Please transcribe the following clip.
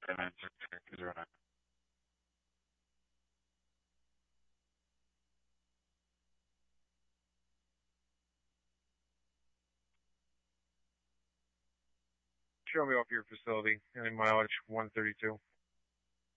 Show me off your facility. And mileage 132.